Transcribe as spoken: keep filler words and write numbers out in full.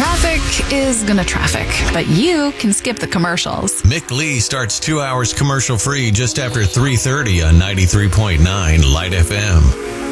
Traffic is gonna traffic, but you can skip the commercials. Mick Lee starts two hours commercial free just after three thirty on ninety-three point nine Light F M.